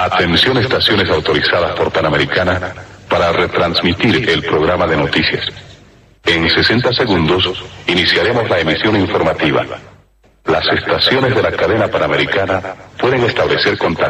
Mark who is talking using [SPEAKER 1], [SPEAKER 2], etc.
[SPEAKER 1] Atención, estaciones autorizadas por Panamericana para retransmitir el programa de noticias. En 60 segundos iniciaremos la emisión informativa. Las estaciones de la cadena Panamericana pueden establecer contacto